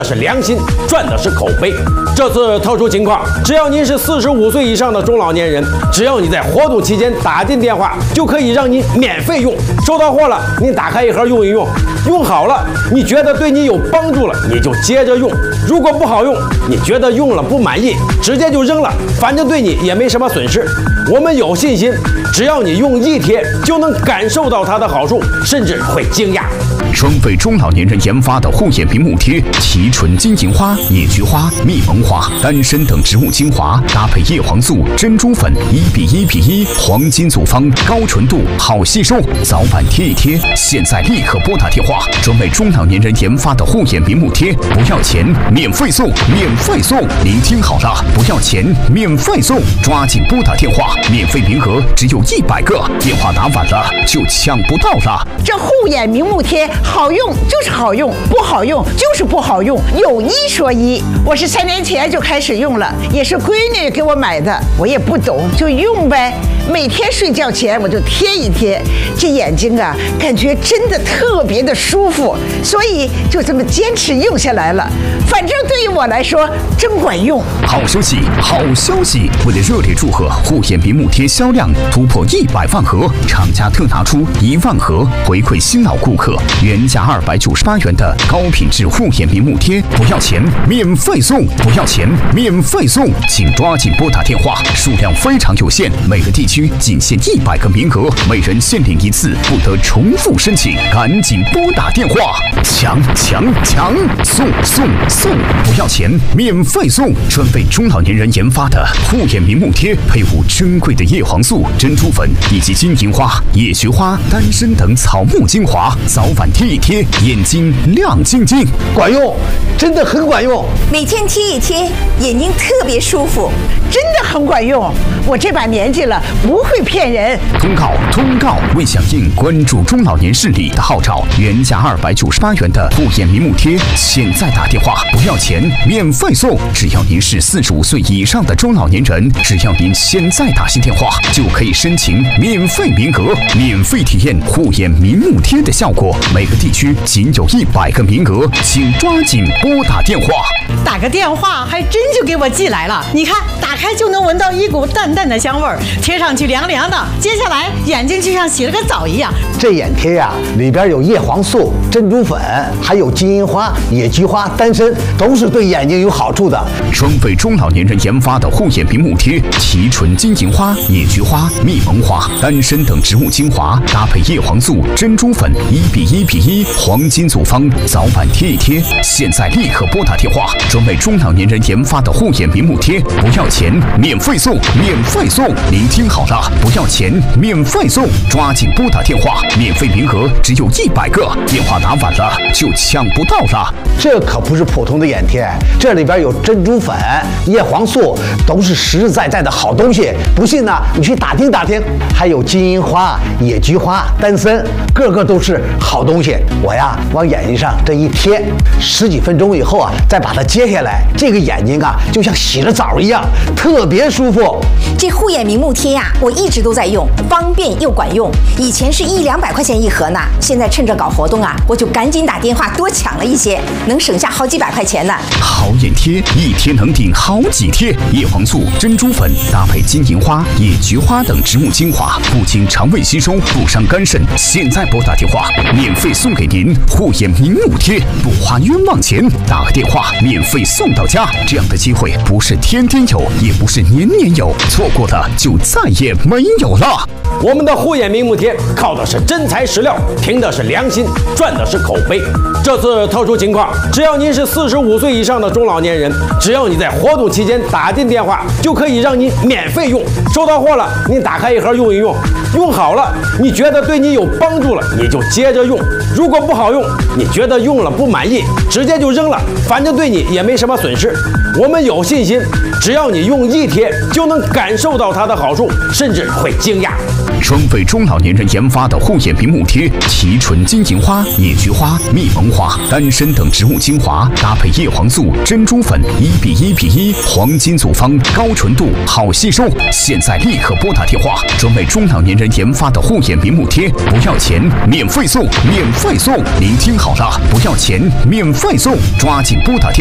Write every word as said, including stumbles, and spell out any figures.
是良心，赚的是口碑。这次特殊情况，只要您是四十五岁以上的中老年人，只要你在活动期间打进电话，就可以让您免费用。收到货了，您打开一盒用一用，用好了，你觉得对你有帮助了，你就接着用；如果不好用，你觉得用了不满意，直接就扔了，反正对你也没什么损失。我们有信心，只要你用一贴，就能感受到它的好处，甚至会惊讶。 专为中老年人研发的护眼明目贴，提纯金银花、野菊花、蜜蒙花、丹参等植物精华，搭配叶黄素、珍珠粉，一比一比一，黄金组方，高纯度，好吸收。早晚贴一贴，现在立刻拨打电话，专为中老年人研发的护眼明目贴，不要钱，免费送，免费送！您听好了，不要钱，免费送！抓紧拨打电话，免费名额只有一百个，电话打晚了就抢不到了。 这护眼明目贴好用就是好用，不好用就是不好用，有一说一。我是三年前就开始用了，也是闺女给我买的，我也不懂就用呗。每天睡觉前我就贴一贴，这眼睛啊，感觉真的特别的舒服，所以就这么坚持用下来了。反正对于我来说真管用。 好消息，好消息！为了热烈祝贺护眼明目贴销量突破一百万盒，厂家特拿出一万盒回馈新老顾客，原价二百九十八元的高品质护眼明目贴，不要钱，免费送！不要钱，免费送！请抓紧拨打电话，数量非常有限，每个地区仅限一百个名额，每人限领一次，不得重复申请，赶紧拨打电话！抢抢抢！送送送！不要钱，免费送！专为中老年人研发的护眼明目贴，配伍珍贵的叶黄素、珍珠粉以及金银花、野菊花、丹参等草木精华，早晚贴一贴，眼睛亮晶晶， 管用，真的很管用。 每天贴一贴，眼睛特别舒服， 真的很管用。我这把年纪了，不会骗人。 通告通告！为响应关注中老年视力的号召，原价二百九十八元的护眼明目贴，现在打电话不要钱，免费送！只要您是四十五岁以上的中老年人，只要您现在打进电话，就可以申请免费名额，免费体验护眼明目贴的效果。每个地区仅有一百个名额，请抓紧拨打电话。 打个电话还真就给我寄来了，你看，打开就能闻到一股淡淡的香味儿，贴上去凉凉的，接下来眼睛就像洗了个澡一样。 这眼贴呀、啊，里边有叶黄素、珍珠粉，还有金银花、野菊花、丹参，都是对眼睛有好处的。 专为中老年人研发的护眼明目贴，提纯金银花、野菊花、蜜蒙花、丹参等植物精华，搭配叶黄素、珍珠粉，一比一比一，黄金组方，早晚贴一贴。现在立刻拨打电话，专为中老年人研发的护眼明目贴，不要钱，免费送，免费送！您听好了，不要钱，免费送！抓紧拨打电话，免费名额只有一百个，电话打晚了就抢不到了。 这可不是普通的眼贴，这里边有珍珠粉、叶黄素，都是实实在在的好东西。不信呢，你去打听打听。还有金银花、野菊花、丹参，个个都是好东西。我呀，往眼睛上这一贴，十几分钟以后啊，再把它揭下来，这个眼睛啊，就像洗了澡一样，特别舒服。 这护眼明目贴呀、啊，我一直都在用，方便又管用。以前是一两百块钱一盒呢，现在趁着搞活动啊，我就赶紧打电话多抢了一些，能省下好几百块钱呢。 好眼贴，一贴能顶好几贴。叶黄素、珍珠粉搭配金银花、野菊花等植物精华，不经肠胃吸收，不伤肝肾。现在拨打电话，免费送给您护眼明目贴，不花冤枉钱。打个电话，免费送到家。这样的机会不是天天有，也不是年年有，错过的就再也没有了。 我们的护眼明目贴靠的是真材实料，凭的是良心，赚的是口碑。这次特殊情况，只要您是四十五岁以上的中老年人，只要你在活动期间打进电话，就可以让您免费用。收到货了，您打开一盒用一用，用好了，你觉得对你有帮助了，你就接着用；如果不好用，你觉得用了不满意，直接就扔了，反正对你也没什么损失。我们有信心，只要你用一贴，就能感受到它的好处，甚至会惊讶。 专为中老年人研发的护眼明目贴，提纯金银花、野菊花、蜜蒙花、丹参等植物精华，搭配叶黄素、珍珠粉，一比一比一，黄金组方，高纯度，好吸收。现在立刻拨打电话，专为中老年人研发的护眼明目贴，不要钱，免费送，免费送！您听好了，不要钱，免费送！抓紧拨打电话。